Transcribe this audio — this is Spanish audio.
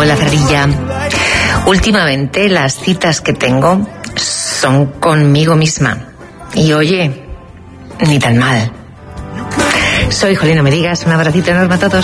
Paola Cervilla. Últimamente las citas que tengo son conmigo misma. Y oye, ni tan mal. Soy Jolín, no me digas. Un abracito enorme a todos.